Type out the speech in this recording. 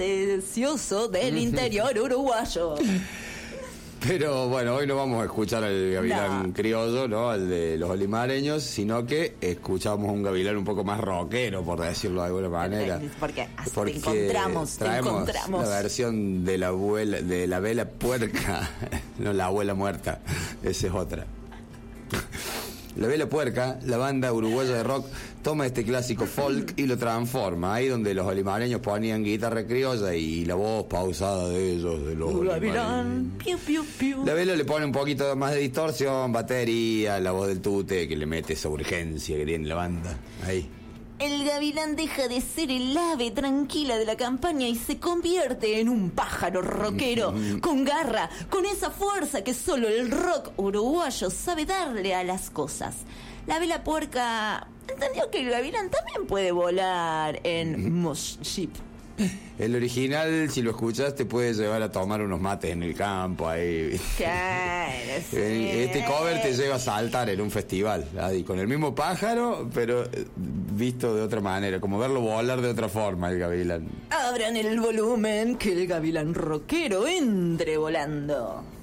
delicioso del interior uruguayo. Pero bueno, hoy no vamos a escuchar al gavilán criollo, ¿no? Al de los olimareños, sino que escuchamos un gavilán un poco más rockero, por decirlo de alguna manera. Porque te encontramos. La versión de la abuela, de la vela puerca, no la abuela muerta, esa es otra. La Vela Puerca, la banda uruguaya de rock, toma este clásico folk y lo transforma. Ahí donde los olimareños ponían guitarra criolla y la voz pausada de ellos, de los olimareños. Piu, piu, piu. La Vela le pone un poquito más de distorsión, batería, la voz del tute que le mete esa urgencia que tiene la banda. Ahí. El gavilán deja de ser el ave tranquila de la campaña y se convierte en un pájaro rockero, con garra, con esa fuerza que solo el rock uruguayo sabe darle a las cosas. La Vela Puerca entendió que el gavilán también puede volar en Mosh Ship. El original, si lo escuchas, te puede llevar a tomar unos mates en el campo ahí. Claro, sí. Este cover te lleva a saltar en un festival, ahí, con el mismo pájaro, pero visto de otra manera, como verlo volar de otra forma el gavilán. Abran el volumen que el gavilán rockero entre volando.